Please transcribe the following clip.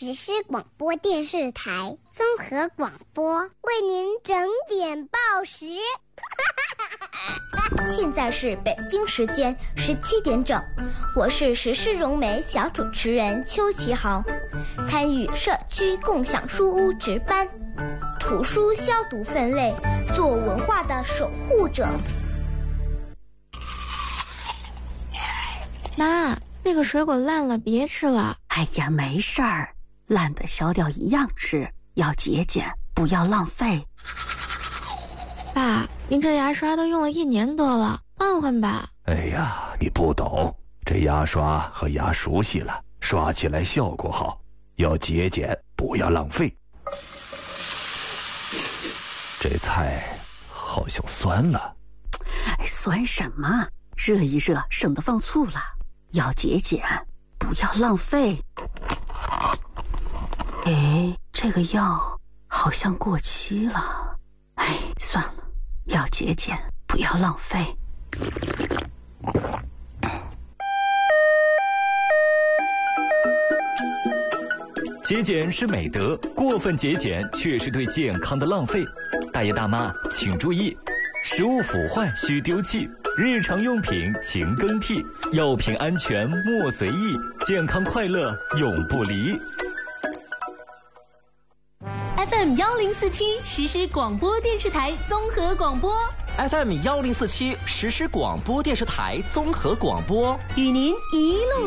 实施广播电视台综合广播，为您整点报时。 现在是北京时间17点整，我是时事融媒小主持人邱其豪，参与社区共享书屋值班，图书消毒分类，做文化的守护者。 妈，那个水果烂了，别吃了。 哎呀，没事儿，烂的削掉一样吃，要节俭，不要浪费。 爸，您这牙刷都用了1年多了，换换吧。 哎呀，你不懂，这牙刷和牙熟悉了，刷起来效果好，要节俭，不要浪费。这菜好像酸了。 酸什么？热一热，省得放醋了。要节俭，不要浪费。哎，这个药好像过期了。哎，算了，要节俭，不要浪费。 节俭是美德，过分节俭却是对健康的浪费。大爷大妈请注意，食物腐坏需丢弃，日常用品勤更替，药品安全莫随意，健康快乐永不离。 FM 1047实施广播电视台综合广播。 FM 1047实施广播电视台综合广播， 与您一路